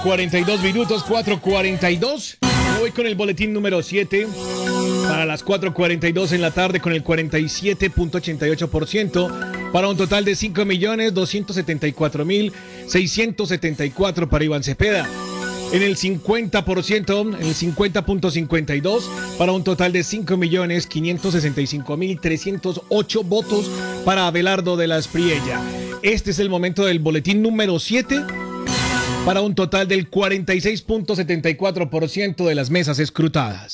42 minutos, 4:42. Voy con el boletín número 7. Para las 4:42 en la tarde con el 47.88%. Para un total de 5.274.674 para Iván Cepeda. En el 50%, en el 50.52, para un total de 5.565.308 votos para Abelardo de la Espriella. Este es el momento del boletín número 7, para un total del 46.74% de las mesas escrutadas.